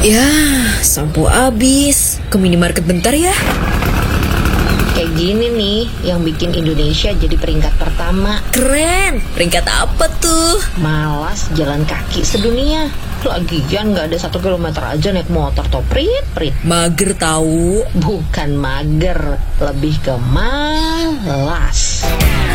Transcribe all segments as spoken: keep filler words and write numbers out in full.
Ya, sampo habis. Ke minimarket bentar ya. Kayak gini nih yang bikin Indonesia jadi peringkat pertama. Keren. Peringkat apa tuh? Malas jalan kaki sedunia. Lagian gak ada satu kilometer aja naik motor toh prit-prit. Mager tahu. Bukan mager, lebih ke malas.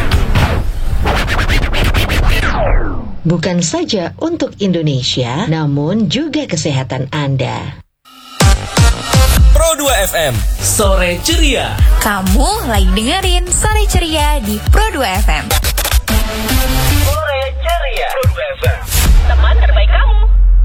Bukan saja untuk Indonesia, namun juga kesehatan Anda. Pro dua F M, Sore Ceria. Kamu lagi dengerin Sore Ceria di Pro dua F M. Sore Ceria. Pro dua F M, teman terbaik kamu.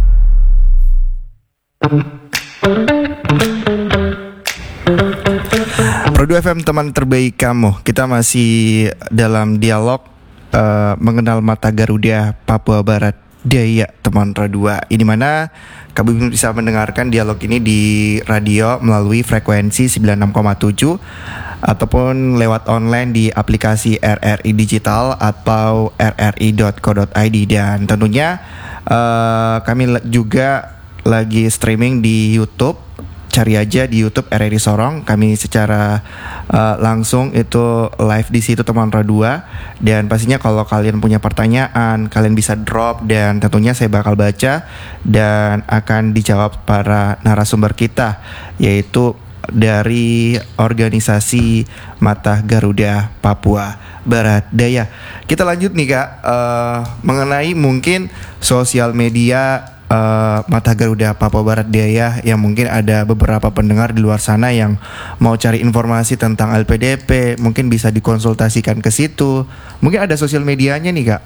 Pro dua F M, teman terbaik kamu. Kita masih dalam dialog uh, mengenal mata Garuda Papua Barat Daya, teman Radua. Ini mana kamu bisa mendengarkan dialog ini di radio melalui frekuensi sembilan puluh enam koma tujuh ataupun lewat online di aplikasi R R I Digital atau r r i dot co dot i d. Dan tentunya uh, kami juga lagi streaming di YouTube. Cari aja di YouTube R R I Sorong. Kami secara uh, langsung itu live di situ, teman Radua. Dan pastinya kalau kalian punya pertanyaan, kalian bisa drop dan tentunya saya bakal baca dan akan dijawab para narasumber kita, yaitu dari organisasi Mata Garuda Papua Barat Daya. Kita lanjut nih Kak, uh, mengenai mungkin sosial media Uh, Mata Garuda Papua Barat Daya, yang mungkin ada beberapa pendengar di luar sana yang mau cari informasi tentang L P D P, mungkin bisa dikonsultasikan ke situ. Mungkin ada sosial medianya nih Kak.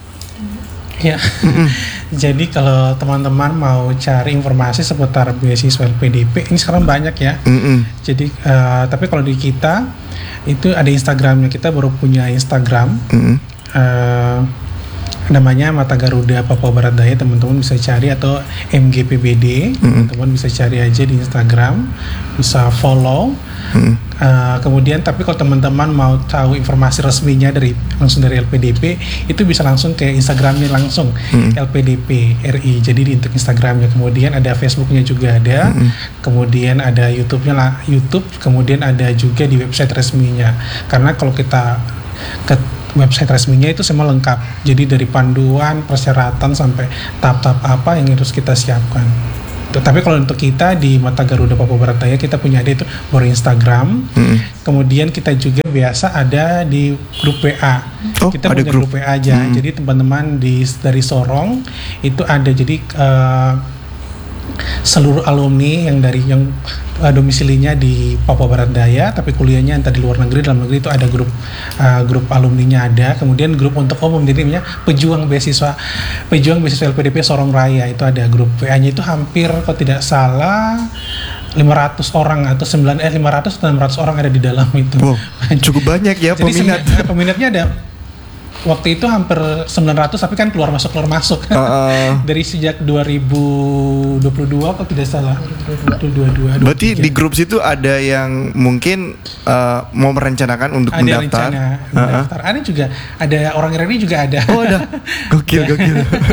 Ya, jadi kalau teman-teman mau cari informasi seputar beasiswa L P D P, ini sekarang banyak ya. Mm-mm. Jadi, uh, tapi kalau di kita itu ada Instagramnya, kita baru punya Instagram. Uh, namanya Mata Garuda Papua Barat Daya, teman-teman bisa cari, atau M G P B D, mm-hmm. teman-teman bisa cari aja di Instagram, bisa follow. Mm-hmm. Uh, kemudian tapi kalau teman-teman mau tahu informasi resminya dari langsung dari L P D P, itu bisa langsung ke Instagramnya langsung, mm-hmm. L P D P R I. Jadi di untuk Instagramnya, kemudian ada Facebooknya juga ada, mm-hmm. kemudian ada YouTube-nya lah, YouTube, kemudian ada juga di website resminya. Karena kalau kita ke website resminya itu semua lengkap. Jadi dari panduan, persyaratan sampai tahap-tahap apa yang harus kita siapkan. Tapi kalau untuk kita di Mata Garuda Papua Barat Daya, kita punya ada itu baru Instagram. Hmm. Kemudian kita juga biasa ada di grup W A. Oh, kita punya grup, grup W A aja. Hmm. Jadi teman-teman di dari Sorong itu ada, jadi uh, seluruh alumni yang dari yang uh, domisilinya di Papua Barat Daya tapi kuliahnya entah di luar negeri, dalam negeri, itu ada grup uh, grup alumninya ada. Kemudian grup untuk umum, jadi namanya pejuang beasiswa pejuang beasiswa L P D P Sorong Raya, itu ada grup W A-nya itu hampir kalau tidak salah lima ratus orang atau sembilan eh lima ratus atau enam ratus orang ada di dalam itu. Wow, cukup banyak ya peminat. Jadi peminatnya ada waktu itu hampir sembilan ratus, tapi kan keluar masuk keluar masuk uh, uh. dari sejak dua ribu dua puluh dua kalau tidak salah. dua ribu dua puluh dua Berarti di grup situ ada yang mungkin uh, mau merencanakan untuk ada mendaftar. Ada rencana mendaftar. Uh-huh. Ada juga ada orang R R I juga ada. Oh ada. Gokil gokil.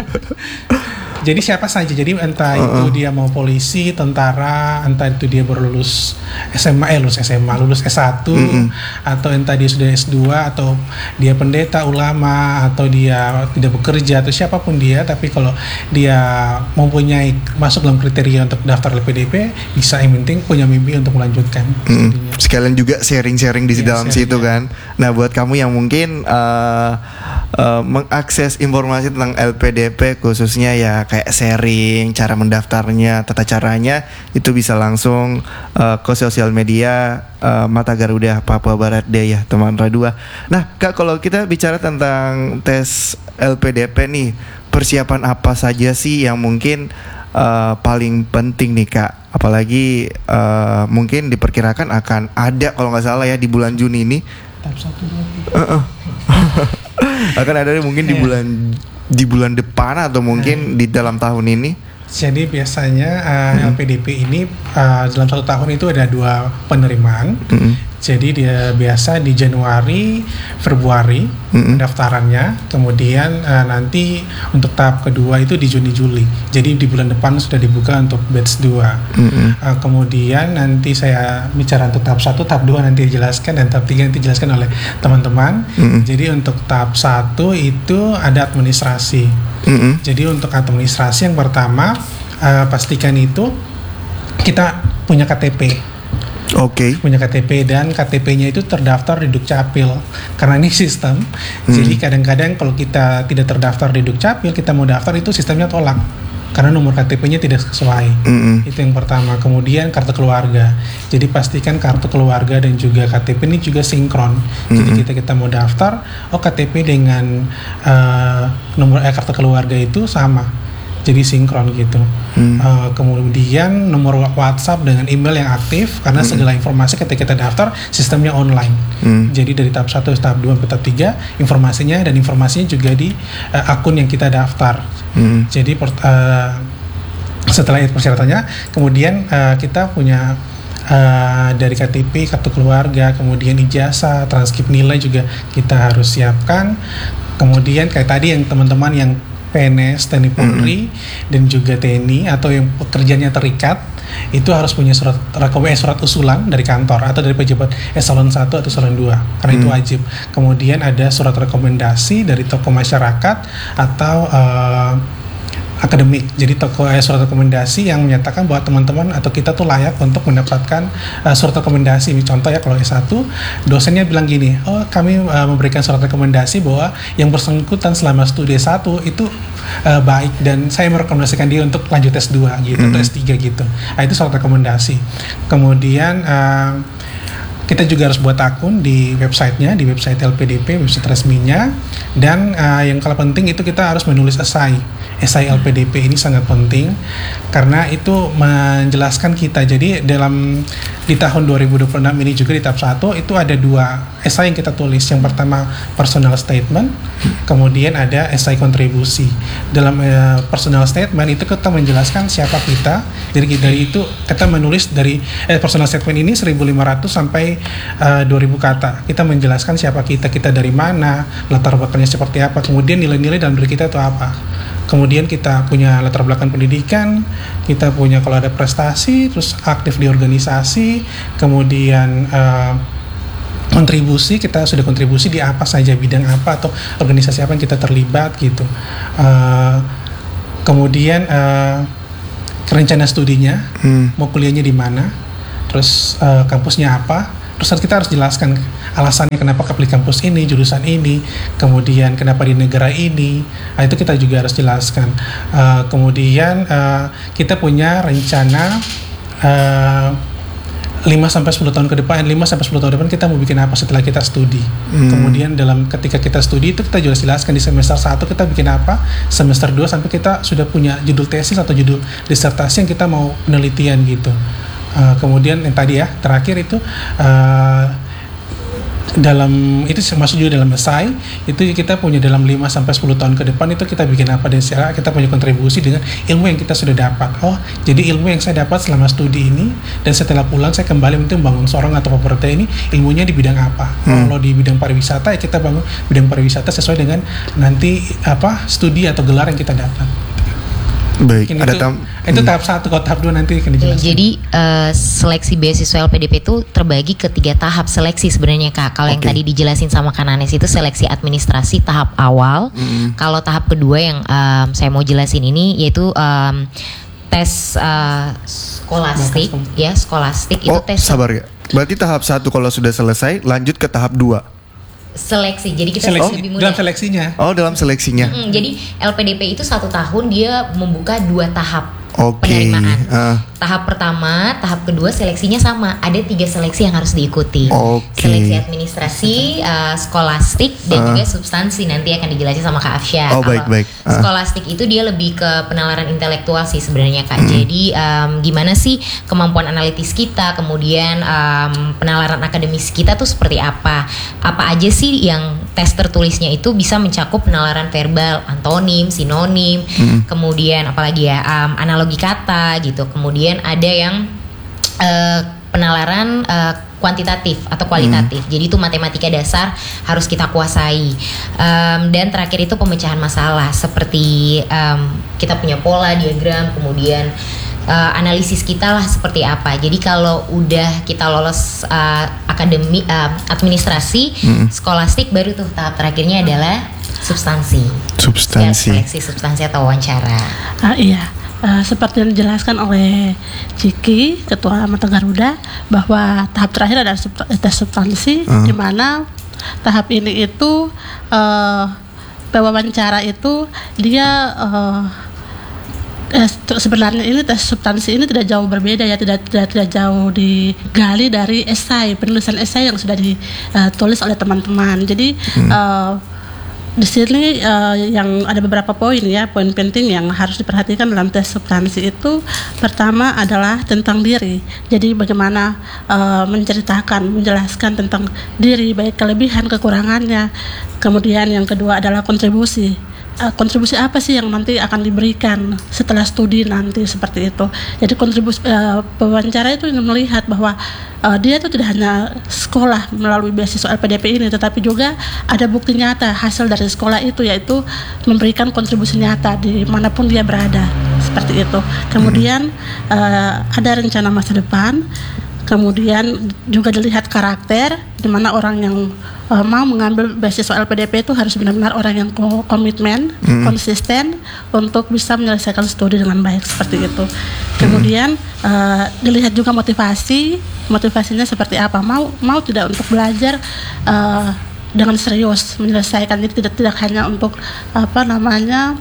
Jadi siapa saja, jadi entah uh-uh. itu dia mau polisi, tentara, entah itu dia baru lulus S M A, eh lulus S M A, lulus S satu, mm-hmm. atau entah dia sudah S dua, atau dia pendeta, ulama, atau dia tidak bekerja, atau siapapun dia, tapi kalau dia mempunyai masuk dalam kriteria untuk daftar L P D P, bisa, yang penting punya mimpi untuk melanjutkan. Mm-hmm. Sekalian juga sharing-sharing di ya, dalam sharing situ ya. Kan. Nah buat kamu yang mungkin uh, uh, mengakses informasi tentang L P D P, khususnya ya kayak sharing, cara mendaftarnya, tata caranya, itu bisa langsung uh, ke sosial media uh, Mata Garuda Papua Barat Daya, teman Radua. Nah Kak, kalau kita bicara tentang tes L P D P nih, persiapan apa saja sih yang mungkin uh, paling penting nih Kak? Apalagi uh, mungkin diperkirakan akan ada, kalau nggak salah ya, di bulan Juni ini. Tahap satu dua tiga. Uh-uh. Akan ada mungkin di bulan di bulan depan atau mungkin hmm. di dalam tahun ini. Jadi biasanya uh, hmm. L P D P ini uh, dalam satu tahun itu ada dua penerimaan. Hmm. Jadi dia biasa di Januari, Februari Mm-mm. pendaftarannya, kemudian uh, nanti untuk tahap kedua itu di Juni Juli. Jadi di bulan depan sudah dibuka untuk batch dua. Mm-mm. Uh, kemudian nanti saya bicara untuk tahap satu, tahap dua nanti dijelaskan, dan tahap tiga nanti dijelaskan oleh teman-teman. Mm-mm. Jadi untuk tahap satu itu ada administrasi. Mm-mm. Jadi untuk administrasi yang pertama, uh, pastikan itu kita punya K T P. Oke. Punya K T P, dan K T P-nya itu terdaftar di Dukcapil. Karena ini sistem, Hmm. jadi kadang-kadang kalau kita tidak terdaftar di Dukcapil, kita mau daftar itu sistemnya tolak karena nomor K T P-nya tidak sesuai. Mm-mm. Itu yang pertama. Kemudian kartu keluarga. Jadi pastikan kartu keluarga dan juga K T P ini juga sinkron. Jadi Mm-mm. kita kita mau daftar, oh K T P dengan uh, nomor eh, kartu keluarga itu sama. Jadi sinkron gitu. Hmm. Uh, kemudian nomor WhatsApp dengan email yang aktif, karena segala informasi ketika kita daftar sistemnya online. Hmm. Jadi dari tahap satu, tahap dua, sampai tahap tiga informasinya, dan informasinya juga di uh, akun yang kita daftar. Hmm. Jadi per, uh, setelah itu persyaratannya, kemudian uh, kita punya uh, dari K T P, kartu keluarga, kemudian ijazah, transkrip nilai juga kita harus siapkan. Kemudian kayak tadi yang teman-teman yang P N S, T N I Polri, mm-hmm. dan juga T N I atau yang pekerjaannya terikat, itu harus punya surat rekomendasi, surat usulan dari kantor atau dari pejabat eselon satu atau eselon dua, karena mm. itu wajib. Kemudian ada surat rekomendasi dari tokoh masyarakat atau uh, akademik. Jadi toko eh, surat rekomendasi yang menyatakan bahwa teman-teman atau kita tuh layak untuk mendapatkan uh, surat rekomendasi. Contoh ya, kalau S satu dosennya bilang gini, oh kami uh, memberikan surat rekomendasi bahwa yang bersangkutan selama studi S satu itu uh, baik, dan saya merekomendasikan dia untuk lanjut S dua gitu, mm-hmm. atau S tiga gitu. Nah, itu surat rekomendasi. Kemudian uh, kita juga harus buat akun di websitenya, di website L P D P, website resminya. Dan uh, yang kalau penting itu kita harus menulis esai. Esai L P D P ini sangat penting karena itu menjelaskan kita. Jadi dalam di tahun dua ribu dua puluh enam ini juga di tahap satu itu ada dua esai yang kita tulis. Yang pertama personal statement, kemudian ada esai kontribusi. Dalam uh, personal statement itu kita menjelaskan siapa kita. Jadi dari itu kita menulis dari eh, personal statement ini seribu lima ratus sampai uh, dua ribu kata. Kita menjelaskan siapa kita, kita dari mana, latar belakangnya seperti apa, kemudian nilai-nilai dalam diri kita itu apa. Kemudian kita punya latar belakang pendidikan, kita punya kalau ada prestasi, terus aktif di organisasi, kemudian uh, kontribusi, kita sudah kontribusi di apa saja, bidang apa atau organisasi apa yang kita terlibat gitu. Uh, kemudian uh, rencana studinya, hmm. mau kuliahnya di mana, terus uh, kampusnya apa. Terus kita harus jelaskan alasannya kenapa pilih kampus ini, jurusan ini, kemudian kenapa di negara ini. Nah, itu kita juga harus jelaskan. Uh, kemudian uh, kita punya rencana uh, lima sampai sepuluh tahun ke depan, lima sampai sepuluh tahun ke depan kita mau bikin apa setelah kita studi. Hmm. Kemudian dalam ketika kita studi itu kita juga jelaskan di semester satu kita bikin apa, semester dua sampai kita sudah punya judul tesis atau judul disertasi yang kita mau penelitian gitu. Uh, kemudian yang tadi ya terakhir itu uh, dalam itu masuk juga dalam esai itu kita punya dalam lima sampai sepuluh tahun ke depan itu kita bikin apa, dan secara kita punya kontribusi dengan ilmu yang kita sudah dapat. Oh, jadi ilmu yang saya dapat selama studi ini dan setelah pulang saya kembali untuk membangun seorang atau properti ini, ilmunya di bidang apa. Hmm. Kalau di bidang pariwisata ya kita bangun bidang pariwisata sesuai dengan nanti apa studi atau gelar yang kita dapat. Baik, Mungkin ada itu, tam- itu hmm. tahap satu, kalau tahap dua nanti akan dijelaskan. Ya, jadi uh, seleksi beasiswa L P D P itu terbagi ke tiga tahap seleksi sebenarnya Kak. Kalau okay. yang tadi dijelasin sama Kak Nanes itu seleksi administrasi tahap awal. Mm-hmm. Kalau tahap kedua yang um, saya mau jelasin ini yaitu um, tes uh, skolastik, ya skolastik itu oh, tes. Sabar ya. Berarti tahap satu kalau sudah selesai lanjut ke tahap dua. Seleksi, jadi kita seleksi, lebih mudah. Dalam seleksinya. Oh, dalam seleksinya. Mm-hmm, jadi L P D P itu satu tahun dia membuka dua tahap okay. penerimaan. Uh. Tahap pertama, tahap kedua seleksinya sama. Ada tiga seleksi yang harus diikuti. Okay. Seleksi administrasi, uh, skolastik, dan uh. juga substansi. Nanti akan dijelasin sama Kak Afsya. Oh, baik, baik. Uh. Skolastik itu dia lebih ke penalaran intelektual sih sebenarnya Kak. Hmm. Jadi um, gimana sih kemampuan analitis kita, kemudian um, penalaran akademis kita tuh seperti apa? Apa aja sih yang tes tertulisnya itu bisa mencakup penalaran verbal, antonim, sinonim, hmm. kemudian apalagi ya um, analogi kata gitu. Kemudian ada yang uh, penalaran uh, kuantitatif atau kualitatif. Hmm. Jadi itu matematika dasar harus kita kuasai. Um, dan terakhir itu pemecahan masalah seperti um, kita punya pola, diagram, kemudian uh, analisis kita lah seperti apa. Jadi kalau udah kita lolos uh, akademi uh, administrasi, hmm. skolastik, baru tuh tahap terakhirnya adalah substansi. Substansi. Ya, seleksi substansi atau wawancara. Ah, iya. Uh, seperti yang dijelaskan oleh Ciki, Ketua Mata Garuda, bahwa tahap terakhir adalah sub- tes substansi, uh. di mana tahap ini itu uh, pewawancara itu dia uh, eh, sebenarnya ini tes substansi ini tidak jauh berbeda ya, tidak tidak, tidak jauh digali dari esai, penulisan esai yang sudah ditulis oleh teman-teman. Jadi hmm. uh, di sini uh, yang ada beberapa poin ya, poin penting yang harus diperhatikan dalam tes substansi itu. Pertama adalah tentang diri. Jadi bagaimana uh, menceritakan, menjelaskan tentang diri, baik kelebihan, kekurangannya. Kemudian yang kedua adalah kontribusi. Uh, kontribusi apa sih yang nanti akan diberikan setelah studi nanti, seperti itu. Jadi kontribusi uh, pewawancara itu ingin melihat bahwa uh, dia itu tidak hanya sekolah melalui beasiswa L P D P ini, tetapi juga ada bukti nyata hasil dari sekolah itu, yaitu memberikan kontribusi nyata dimanapun dia berada, seperti itu. Kemudian uh, ada rencana masa depan. Kemudian juga dilihat karakter, di mana orang yang uh, mau mengambil beasiswa L P D P itu harus benar-benar orang yang komitmen, mm. konsisten untuk bisa menyelesaikan studi dengan baik, seperti itu. Kemudian uh, dilihat juga motivasi, motivasinya seperti apa, mau mau tidak untuk belajar uh, dengan serius menyelesaikan, jadi tidak tidak hanya untuk apa namanya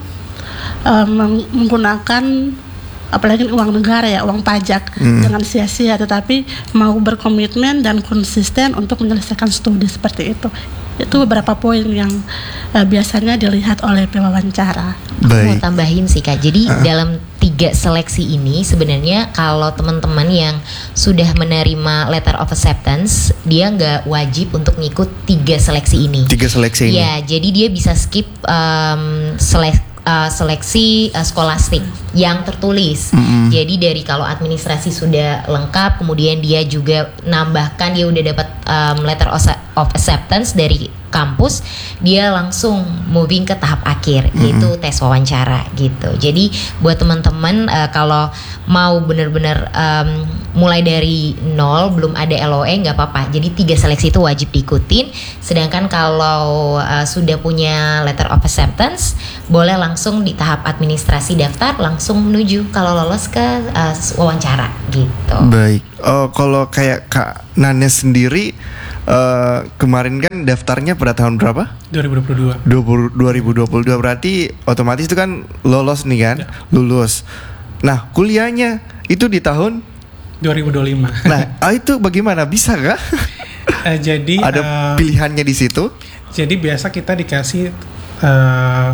uh, menggunakan apalagi uang negara ya, uang pajak hmm. dengan sia-sia, tetapi mau berkomitmen dan konsisten untuk menyelesaikan studi, seperti itu. Itu beberapa poin yang uh, biasanya dilihat oleh pewawancara. Aku mau tambahin sih Kak, jadi uh. dalam tiga seleksi ini sebenarnya kalau teman-teman yang sudah menerima letter of acceptance, dia nggak wajib untuk ngikut tiga seleksi ini. Tiga seleksi ini. Ya, jadi dia bisa skip um, seleksi Uh, seleksi uh, skolastik yang tertulis. Mm-hmm. Jadi dari kalau administrasi sudah lengkap, kemudian dia juga nambahkan dia udah dapat um, letter of acceptance dari kampus, dia langsung moving ke tahap akhir, mm-hmm. yaitu tes wawancara gitu. Jadi buat teman-teman uh, kalau mau benar-benar um, mulai dari nol, belum ada L O E, nggak apa-apa. Jadi tiga seleksi itu wajib diikutin. Sedangkan kalau uh, sudah punya letter of acceptance, boleh langsung di tahap administrasi daftar, langsung menuju kalau lolos ke uh, wawancara gitu. Baik. Oh, kalau kayak Kak Nanes sendiri, Uh, kemarin kan daftarnya pada tahun berapa? dua ribu dua puluh dua. dua ribu dua puluh dua berarti otomatis itu kan lolos nih kan, ya. Lulus. Nah, kuliahnya itu di tahun dua ribu dua puluh lima. Nah, itu bagaimana, bisa kah? Uh, jadi ada uh, pilihannya di situ. Jadi biasa kita dikasih uh,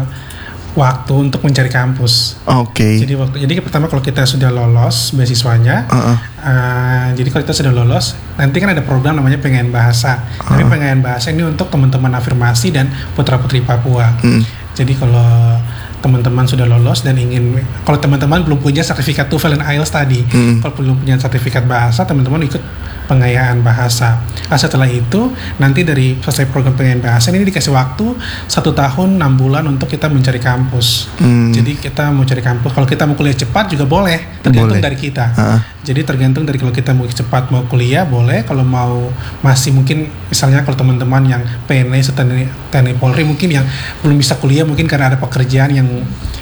waktu untuk mencari kampus. Oke. Okay. Jadi waktu, jadi pertama kalau kita sudah lolos beasiswanya, uh-uh. uh, jadi kalau kita sudah lolos, nanti kan ada program namanya pengen bahasa. Uh-uh. Tapi pengen bahasa ini untuk teman-teman afirmasi dan putra-putri Papua. Hmm. Jadi kalau teman-teman sudah lolos dan ingin, kalau teman-teman belum punya sertifikat TOEFL dan I E L T S tadi, hmm. kalau belum punya sertifikat bahasa, teman-teman ikut pengayaan bahasa. Nah, setelah itu nanti dari selesai program pengayaan bahasa ini dikasih waktu satu tahun enam bulan untuk kita mencari kampus. Hmm. Jadi kita mau cari kampus. Kalau kita mau kuliah cepat juga boleh, tergantung boleh. dari kita. Ha? Jadi tergantung dari kalau kita mau cepat mau kuliah boleh. Kalau mau masih mungkin misalnya kalau teman-teman yang P N S, T N I Polri mungkin yang belum bisa kuliah mungkin karena ada pekerjaan yang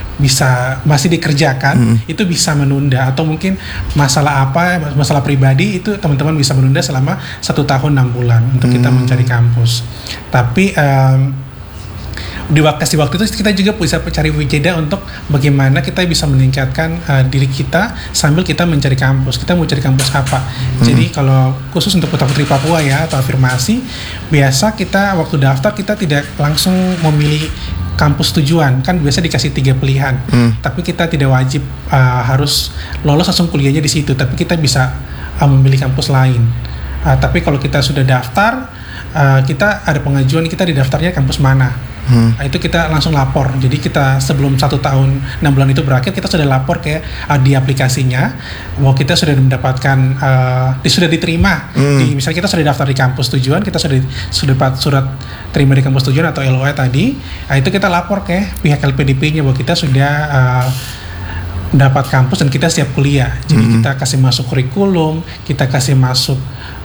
bisa masih dikerjakan, hmm. itu bisa menunda, atau mungkin masalah apa, masalah pribadi itu teman-teman bisa menunda selama satu tahun enam bulan untuk hmm. kita mencari kampus. Tapi um, di waktu waktu itu kita juga bisa cari wijeda untuk bagaimana kita bisa meningkatkan uh, diri kita sambil kita mencari kampus. Kita mau cari kampus apa? Hmm. Jadi kalau khusus untuk putra-putri Papua ya atau afirmasi, biasa kita waktu daftar kita tidak langsung memilih kampus tujuan, kan biasa dikasih tiga pilihan, hmm. tapi kita tidak wajib uh, harus lolos langsung kuliahnya di situ, tapi kita bisa uh, memilih kampus lain. Uh, tapi kalau kita sudah daftar, uh, kita ada pengajuan kita di daftarnya kampus mana. Hmm. Nah, itu kita langsung lapor. Jadi kita sebelum satu tahun enam bulan itu berakhir, kita sudah lapor ke uh, di aplikasinya bahwa kita sudah mendapatkan, uh, di, sudah diterima. Hmm. Di, misalnya kita sudah daftar di kampus tujuan, kita sudah sudah dapat surat terima di kampus tujuan atau L O E tadi. Nah, itu kita lapor ke pihak L P D P-nya bahwa kita sudah uh, mendapat kampus dan kita siap kuliah. Jadi hmm. kita kasih masuk kurikulum, kita kasih masuk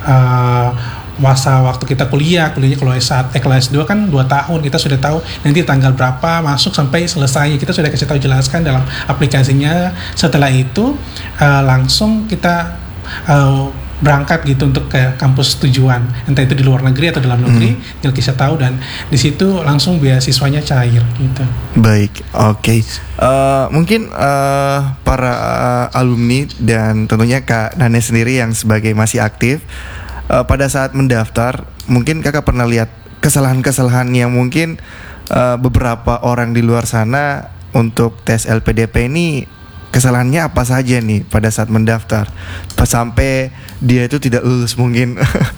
uh, masa waktu kita kuliah, kuliahnya kalau S satu, eh, kalau S dua kan dua tahun, kita sudah tahu nanti tanggal berapa masuk sampai selesai, kita sudah kasih tahu jelaskan dalam aplikasinya. Setelah itu uh, langsung kita uh, berangkat gitu untuk ke kampus tujuan, entah itu di luar negeri atau dalam negeri, hmm. tinggal kita tahu dan di situ langsung beasiswanya cair gitu. Baik, oke. Okay. Uh, mungkin uh, para uh, alumni dan tentunya Kak Nane sendiri yang sebagai masih aktif, Uh, pada saat mendaftar, mungkin kakak pernah lihat kesalahan-kesalahan yang mungkin uh, beberapa orang di luar sana untuk tes L P D P ini kesalahannya apa saja nih pada saat mendaftar, pas sampai dia itu tidak lulus mungkin.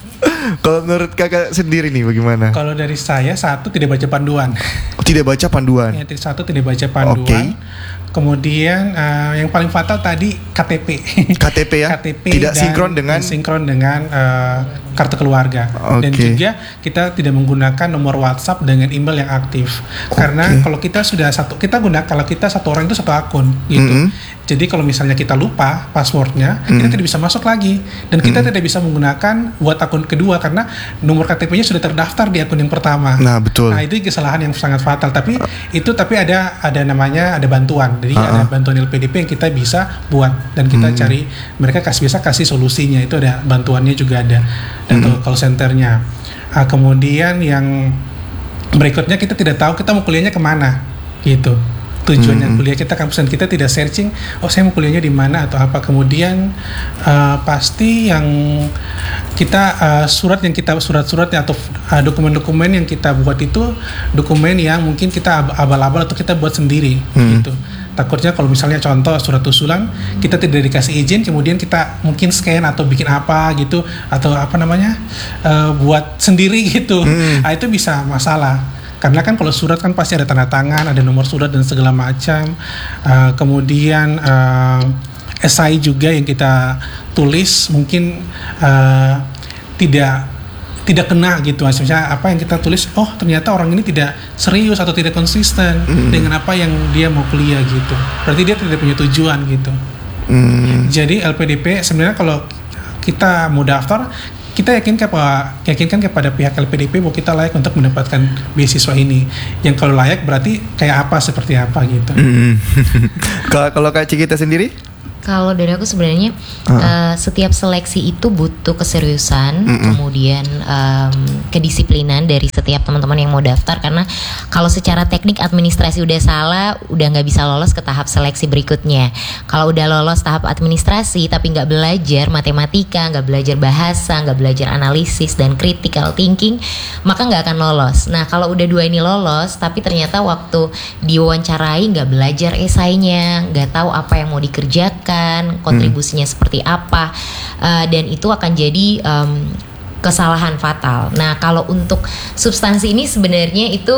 Kalau menurut kakak sendiri nih bagaimana? Kalau dari saya, satu tidak baca panduan. Tidak baca panduan. Ya, satu tidak baca panduan. Okay. Kemudian uh, yang paling fatal tadi K T P. K T P ya. K T P tidak sinkron dengan sinkron dengan uh, kartu keluarga. Okay. Dan juga kita tidak menggunakan nomor WhatsApp dengan email yang aktif. Okay. Karena kalau kita sudah satu, kita guna kalau kita satu orang itu satu akun gitu. Mm-hmm. Jadi kalau misalnya kita lupa passwordnya, mm-hmm. kita tidak bisa masuk lagi dan kita mm-hmm. tidak bisa menggunakan buat akun kedua karena nomor K T P-nya sudah terdaftar di akun yang pertama. Nah, betul. Nah, itu kesalahan yang sangat fatal. Tapi uh. itu tapi ada ada namanya ada bantuan. Jadi uh-uh. ada bantuan L P D P yang kita bisa buat dan kita hmm. cari, mereka kasih bisa kasih solusinya, itu ada bantuannya juga ada dan hmm. call centernya. Uh, kemudian yang berikutnya kita tidak tahu kita mau kuliahnya kemana gitu. Tujuannya hmm. kuliah kita kampusan kita tidak searching, oh saya mau kuliahnya di mana atau apa. Kemudian uh, pasti yang kita uh, surat yang kita surat-suratnya atau uh, dokumen-dokumen yang kita buat itu dokumen yang mungkin kita abal-abal atau kita buat sendiri hmm. gitu. Takutnya kalau misalnya contoh surat usulan kita tidak dikasih izin, kemudian kita mungkin scan atau bikin apa gitu atau apa namanya uh, buat sendiri gitu. Hmm. Nah, itu bisa masalah. Karena kan kalau surat kan pasti ada tanda tangan, ada nomor surat dan segala macam. Uh, kemudian uh, esai juga yang kita tulis mungkin uh, tidak tidak kena gitu. Maksudnya apa yang kita tulis, oh ternyata orang ini tidak serius atau tidak konsisten mm. dengan apa yang dia mau kuliah gitu. Berarti dia tidak punya tujuan gitu. Mm. Jadi L P D P sebenarnya kalau kita mau daftar, kita yakin kepada yakinkan kepada pihak L P D P bahwa kita layak untuk mendapatkan beasiswa ini. Yang kalau layak berarti kayak apa, seperti apa gitu. Mm. Kalau kalau Kak Cikita sendiri? Kalau dari aku sebenarnya uh. Uh, setiap seleksi itu butuh keseriusan, mm-mm. kemudian um, kedisiplinan dari setiap teman-teman yang mau daftar. Karena kalau secara teknik administrasi udah salah, udah nggak bisa lolos ke tahap seleksi berikutnya. Kalau udah lolos tahap administrasi tapi nggak belajar matematika, nggak belajar bahasa, nggak belajar analisis dan critical thinking, maka nggak akan lolos. Nah kalau udah dua ini lolos, tapi ternyata waktu diwawancarai nggak belajar esainya, nggak tahu apa yang mau dikerjakan, kontribusinya hmm. seperti apa, uh, dan itu akan jadi um, kesalahan fatal. Nah kalau untuk substansi ini sebenarnya itu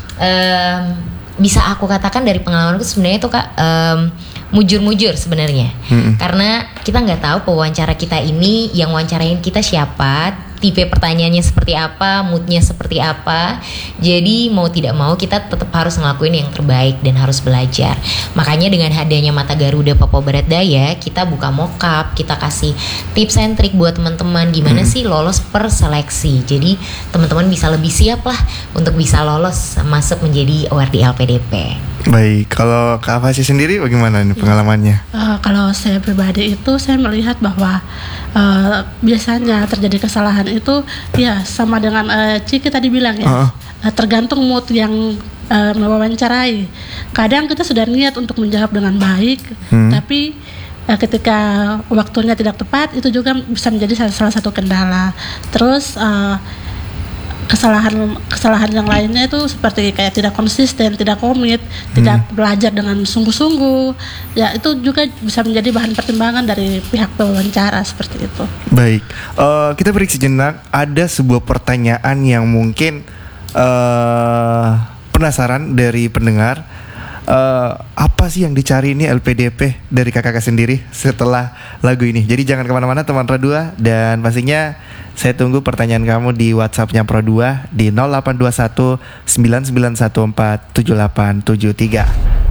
um, bisa aku katakan dari pengalamanku sebenarnya itu Kak um, mujur-mujur sebenarnya, hmm. karena kita nggak tahu pewawancara kita ini yang wawancarain kita siapa, tipe pertanyaannya seperti apa, moodnya seperti apa. Jadi mau tidak mau kita tetap harus ngelakuin yang terbaik dan harus belajar. Makanya dengan adanya Mata Garuda Papua Barat Daya, kita buka mock-up, kita kasih tips and trick buat teman-teman gimana hmm. sih lolos per seleksi. Jadi teman-teman bisa lebih siap lah untuk bisa lolos masuk menjadi O R D L P D P. Baik, kalau Kak Fasi sendiri bagaimana nih pengalamannya? Uh, kalau saya pribadi itu saya melihat bahwa uh, biasanya terjadi kesalahan itu ya sama dengan uh, Ciki tadi bilang ya, uh-uh. uh, tergantung mood yang uh, mewawancarai. Kadang kita sudah niat untuk menjawab dengan baik, hmm. tapi uh, ketika waktunya tidak tepat itu juga bisa menjadi salah satu kendala. Terus uh, kesalahan kesalahan yang lainnya itu seperti kayak tidak konsisten, tidak komit, hmm. tidak belajar dengan sungguh-sungguh. Ya itu juga bisa menjadi bahan pertimbangan dari pihak pewawancara seperti itu. Baik, uh, kita break sejenak. Ada sebuah pertanyaan yang mungkin uh, penasaran dari pendengar, uh, apa sih yang dicari ini L P D P dari kakak sendiri setelah lagu ini. Jadi jangan kemana-mana teman Pro dua, dan pastinya saya tunggu pertanyaan kamu di WhatsApp-nya Pro dua di nol delapan dua satu sembilan sembilan satu empat tujuh delapan tujuh tiga.